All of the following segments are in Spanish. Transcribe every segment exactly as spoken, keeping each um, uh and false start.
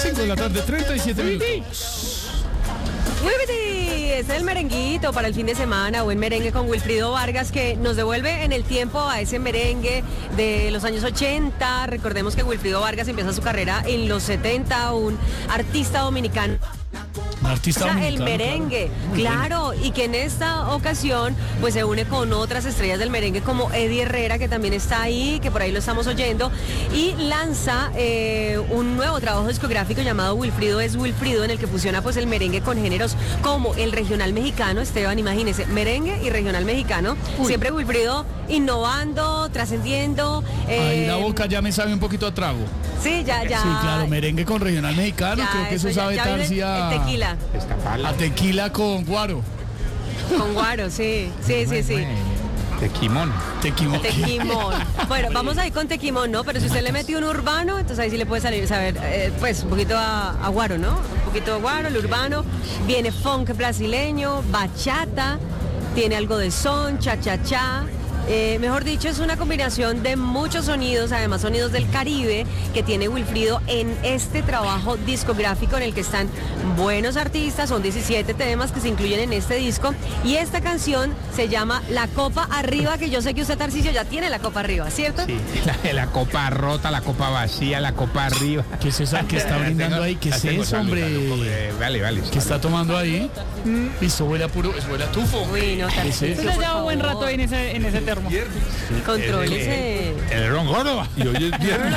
cinco de la tarde, treinta y siete minutos. ¡Wibiti! Es el merenguito para el fin de semana, buen merengue con Wilfrido Vargas, que nos devuelve en el tiempo a ese merengue de los años ochenta. Recordemos que Wilfrido Vargas empieza su carrera en los setenta, un artista dominicano. Un artista O sea, el dominicano, merengue, claro, claro. y que en esta ocasión pues se une con otras estrellas del merengue como Eddie Herrera, que también está ahí, que por ahí lo estamos oyendo, y lanza eh, un nuevo trabajo discográfico llamado Wilfrido es Wilfrido, en el que fusiona pues el merengue con géneros como el regional mexicano. Esteban, imagínese, merengue y regional mexicano. Uy. Siempre Wilfrido innovando, trascendiendo. Eh, ahí la boca ya me sabe un poquito a trago. Sí, ya, ya. Sí, claro, merengue con regional mexicano, ya, creo que eso, eso sabe ya, ya Tarsi a... el tequila. A tequila con guaro. Con guaro, sí, sí, sí, sí. Tequimón. Tequimón. Tequimón. Bueno, vamos ahí con tequimón, ¿no? Pero si usted le mete un urbano, entonces ahí sí le puede salir, saber, eh, pues un poquito a, a guaro, ¿no? Un poquito de guaro, el urbano. Viene funk brasileño, bachata, tiene algo de son, cha-cha-cha. Eh, mejor dicho, es una combinación de muchos sonidos, además sonidos del Caribe, que tiene Wilfrido en este trabajo discográfico en el que están buenos artistas. Son diecisiete temas que se incluyen en este disco, y esta canción se llama La Copa Arriba, que yo sé que usted, Tarcisio, ya tiene la copa arriba, ¿cierto? Sí, la, la copa rota, la copa vacía, la copa arriba. ¿Qué es esa que está brindando ahí? ¿Qué es eso, hombre? Eh, vale, vale. ¿Qué está tomando ahí? Mm. Eso huele a puro, eso huele a tufo. Uy, no, Tarcisio, Usted ya lleva un buen rato ahí en ese, en ese termo. Contrólese. El, el, el ron gordo. Y hoy es viernes.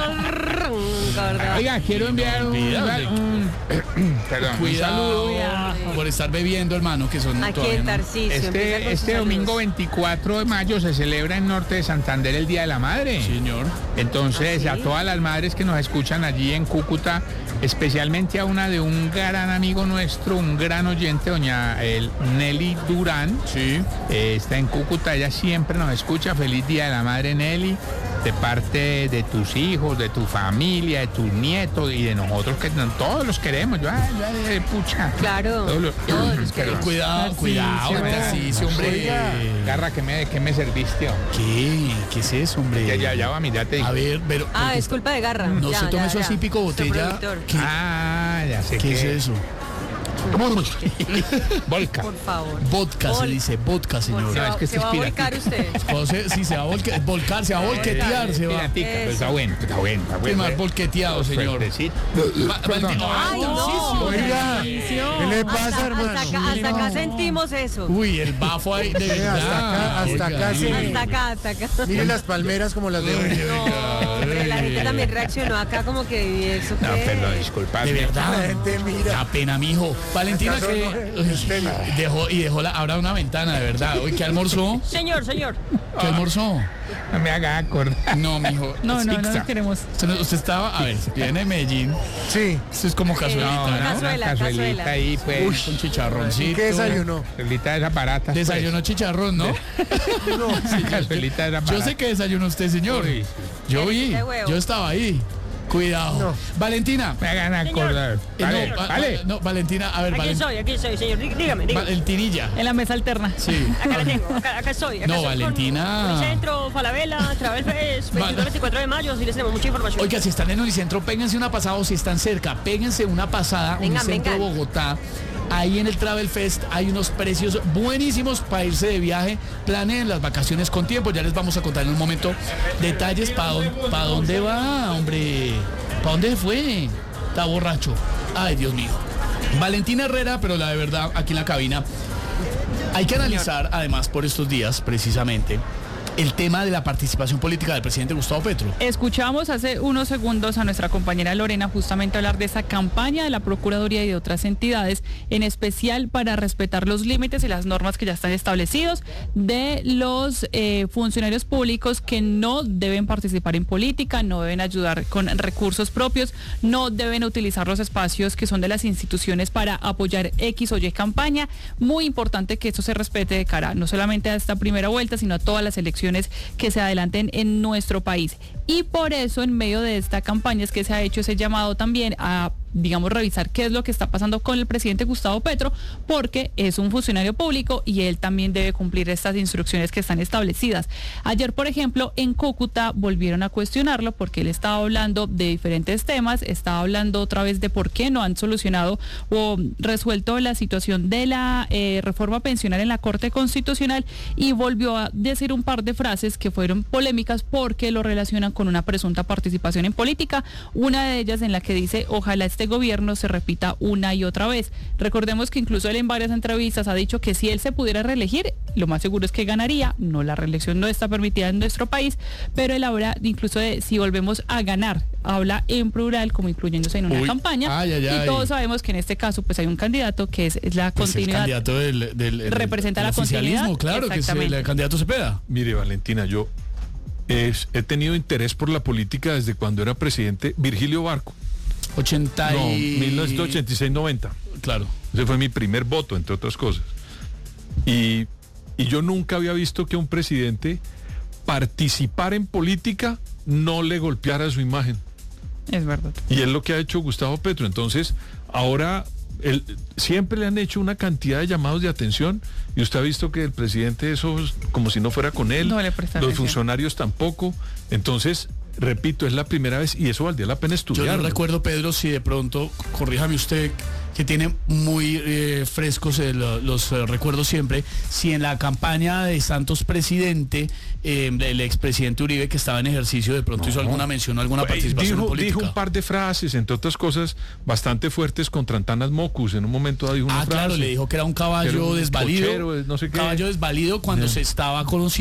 Oiga, quiero enviar un, un, perdón, cuidado, un saludo por estar bebiendo, hermano, que son aquí en Tarcisio. Este, este domingo veinticuatro de mayo se celebra en Norte de Santander el Día de la Madre. Señor. Entonces, ¿Ah, sí? a todas las madres que nos escuchan allí en Cúcuta, especialmente a una de un gran amigo nuestro, un gran oyente, doña el Nelly Durán. Sí. Eh, está en Cúcuta, ella siempre nos escucha. Feliz Día de la Madre, Nelly, de parte de tus hijos, de tu familia, de tus nietos y de nosotros, que todos los queremos. Yo, ay, ay, pucha. Claro. Todos los, todos los queremos. Cuidado, cuidado, Tarcisio, hombre. Garra, ¿qué me, qué me serviste? ¿Qué? ¿Qué es eso, hombre? Ya, ya, ya va, mira, te digo. A ver, pero... Ah, es culpa de Garra. No ya, se tome ya, eso ya. así, pico botella. ¿Qué? Ah, ya sé ¿Qué qué es eso? Volca. Por favor. Vodka Vol se dice, vodka, señor. Se No, va, es que se este va a es volcar usted. José, sí, se va a volcar, volcar, se va a volquetear, se va. Piratica, pero está bueno, está bueno, está Qué bueno. más volqueteado, señor. Va- Perdón. va- Ay, no. Tarcisio. Oiga, ¿qué le pasa, Hasta, hermano? hasta acá, hasta acá sentimos eso. Uy, el bafo ahí, de Eh, verdad. hasta acá, hasta Oiga, acá, sí. Hasta acá, hasta acá. Mire las palmeras como las de hoy. No, hombre, la gente también reaccionó acá como que ¿y eso No, qué? perdón, disculpa. De verdad. La gente mira. Da pena, mijo. Valentina, ¿Acaso que no es? dejó y dejó la, abra una ventana, de verdad. Hoy, ¿qué almorzó? Señor, señor. ¿Qué almorzó? No me haga acordar. No, mijo. No, no, no Pizza. nos queremos. Usted, no- usted estaba, a ver, viene de Medellín. Sí. Esto es como cazuelita, No, ¿no? cazuela, Una cazuelita cazuela. ahí, pues. Uy, con chicharroncito. ¿Qué desayunó? Cazuelita de esas baratas. pues. Desayunó chicharrón, ¿no? Sí, cazuelita de esas Yo baratas. sé que desayunó usted, señor. Uy. Yo vi, De huevo. yo estaba ahí. Cuidado. No. Valentina. Me hagan acordar. eh, Vale, no, va- vale. va- no, Valentina, a ver, Aquí Valen- soy, aquí soy, señor. Dí- Dígame, dígame. Valentinilla. En la mesa alterna. Sí. Acá la tengo, acá, acá estoy. Acá No, estoy con Valentina. Unicentro, Falabella, Travel Fest, veintitrés, veinticuatro de mayo, sí les tenemos mucha información. Oiga, si están en Unicentro, péguense una pasada, o si están cerca, péguense una pasada. Vengan, Unicentro vengan. Bogotá. Ahí en el Travel Fest hay unos precios buenísimos para irse de viaje. Planeen las vacaciones con tiempo. Ya les vamos a contar en un momento detalles para pa dónde va, hombre. ¿Para dónde se fue? Está borracho. Ay, Dios mío. Valentina Herrera, pero la de verdad, aquí en la cabina. Hay que analizar, además, por estos días, precisamente, el tema de la participación política del presidente Gustavo Petro. Escuchamos hace unos segundos a nuestra compañera Lorena justamente hablar de esa campaña de la Procuraduría y de otras entidades, en especial para respetar los límites y las normas que ya están establecidos de los eh, funcionarios públicos que no deben participar en política, no deben ayudar con recursos propios, no deben utilizar los espacios que son de las instituciones para apoyar X o Y campaña. Muy importante que esto se respete de cara no solamente a esta primera vuelta, sino a todas las elecciones que se adelanten en nuestro país. Y por eso, en medio de esta campaña, es que se ha hecho ese llamado también a digamos, revisar qué es lo que está pasando con el presidente Gustavo Petro, porque es un funcionario público y él también debe cumplir estas instrucciones que están establecidas. Ayer, por ejemplo, en Cúcuta volvieron a cuestionarlo porque él estaba hablando de diferentes temas, estaba hablando otra vez de por qué no han solucionado o resuelto la situación de la eh, reforma pensional en la Corte Constitucional, y volvió a decir un par de frases que fueron polémicas porque lo relacionan con una presunta participación en política, una de ellas en la que dice: ojalá este gobierno se repita una y otra vez. Recordemos que incluso él en varias entrevistas ha dicho que si él se pudiera reelegir, lo más seguro es que ganaría. No, la reelección no está permitida en nuestro país, pero él habla incluso de si volvemos a ganar, habla en plural como incluyéndose en una Uy, campaña, ay, ay, y ay. todos sabemos que en este caso pues hay un candidato que es, es la Pues el continuidad. candidato del, del, del- Representa del la oficialismo, continuidad, claro, que es el, exactamente. el candidato Cepeda. Mire, Valentina, yo es- he tenido interés por la política desde cuando era presidente Virgilio Barco. ochenta No, y... mil novecientos ochenta y seis noventa. Claro. Ese fue mi primer voto, entre otras cosas. Y, y yo nunca había visto que un presidente participar en política no le golpeara su imagen. Es verdad. Y es lo que ha hecho Gustavo Petro. Entonces, ahora él, siempre le han hecho una cantidad de llamados de atención, y usted ha visto que el presidente eso es como si no fuera con él, No le presta los atención. funcionarios tampoco. Entonces, repito, es la primera vez y eso valdría la pena Yo estudiar. no recuerdo, Pedro, si de pronto, corríjame usted, que tiene muy eh, frescos eh, lo- los eh, recuerdos siempre, si en la campaña de Santos presidente, eh, el expresidente Uribe, que estaba en ejercicio, de pronto hizo alguna mención o alguna participación en Dijo, política. dijo un par de frases, entre otras cosas, bastante fuertes contra Antanas Mocus. En un momento dado dijo una Ah, frase. claro, le dijo que era un caballo Que era un desvalido. cochero, no sé qué. Caballo desvalido cuando Ya. se estaba conociendo